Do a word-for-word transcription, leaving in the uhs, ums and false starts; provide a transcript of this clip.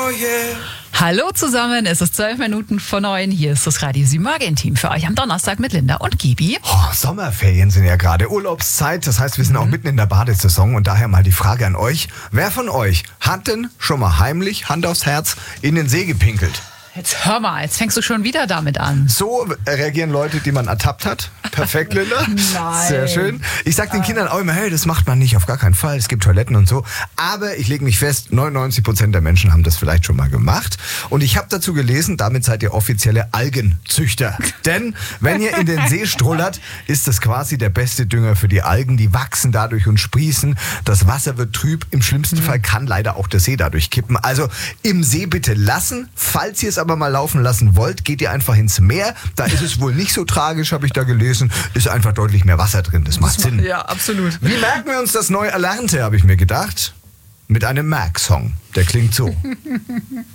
Oh yeah. Hallo zusammen, es ist zwölf Minuten vor neun. Hier ist das Radio sieben Morgen-Team für euch am Donnerstag mit Linda und Gibi. Oh, Sommerferien sind ja gerade Urlaubszeit, das heißt, wir sind mhm. auch mitten in der Badesaison und daher mal die Frage an euch. Wer von euch hat denn schon mal heimlich, Hand aufs Herz, in den See gepinkelt? Jetzt hör mal, jetzt fängst du schon wieder damit an. So reagieren Leute, die man ertappt hat. Perfekt, Linda. Nein. Sehr schön. Ich sag den Kindern auch immer, hey, das macht man nicht, auf gar keinen Fall. Es gibt Toiletten und so. Aber ich lege mich fest, neunundneunzig Prozent der Menschen haben das vielleicht schon mal gemacht. Und ich habe dazu gelesen, damit seid ihr offizielle Algenzüchter. Denn wenn ihr in den See strullert, ist das quasi der beste Dünger für die Algen. Die wachsen dadurch und sprießen. Das Wasser wird trüb. Im schlimmsten mhm. Fall kann leider auch der See dadurch kippen. Also im See bitte lassen. Falls ihr es aber mal laufen lassen wollt, geht ihr einfach ins Meer. Da ist es wohl nicht so tragisch, habe ich da gelesen. Ist einfach deutlich mehr Wasser drin. Das macht Sinn. Ja, absolut. Wie merken wir uns das neu Erlernte, habe ich mir gedacht? Mit einem Mac-Song. Der klingt so.